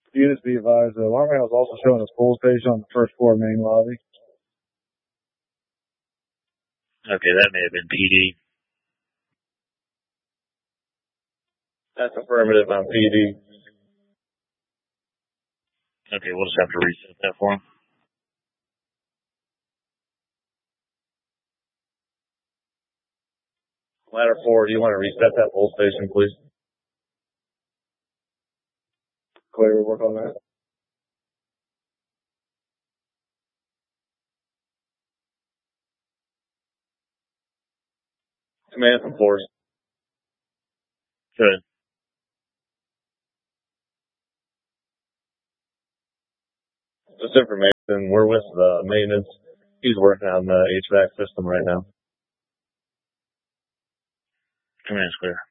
Units be advised, the alarm panel is also showing a spool station on the first floor main lobby. Okay, that may have been PD. That's affirmative on PD. Okay, we'll just have to reset that for him. Ladder 4, do you want to reset that full station, please? Clear, we'll work on that. Command from floors. Good. Just information, we're with the maintenance. He's working on the HVAC system right now. Command's clear.